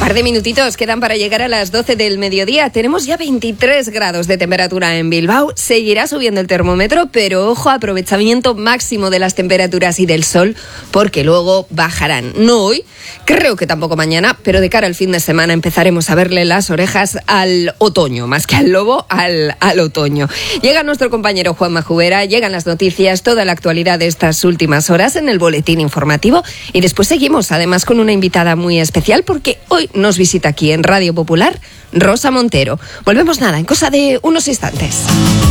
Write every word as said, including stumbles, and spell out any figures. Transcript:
Par de minutitos quedan para llegar a las doce del mediodía. Tenemos ya veintitrés grados de temperatura en Bilbao. Seguirá subiendo el termómetro, pero ojo, aprovechamiento máximo de las temperaturas y del sol, porque luego bajarán. No hoy, creo que tampoco mañana, pero de cara al fin de semana empezaremos a verle las orejas al otoño, más que al lobo, al, al otoño. Llega nuestro compañero Juanma Jubera, llegan las noticias, toda la actualidad de estas últimas horas en el boletín informativo, y después seguimos además con una invitada muy especial, porque hoy nos visita aquí en Radio Popular Rosa Montero. Volvemos nada, en cosa de unos instantes.